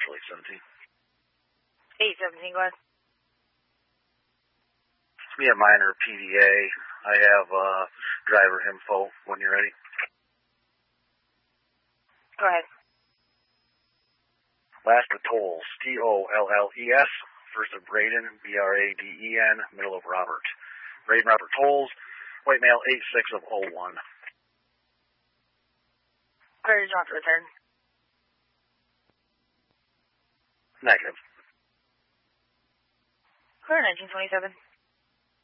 Central 817. 817, go ahead. We have minor PDA. I have driver info when you're ready. Go ahead. Last of Tolles, Tolles. First of Braden, Braden, middle of Robert. Braden Robert Tolles, white male, 86 of 01. Where did you want to return? Negative. Clear 1927.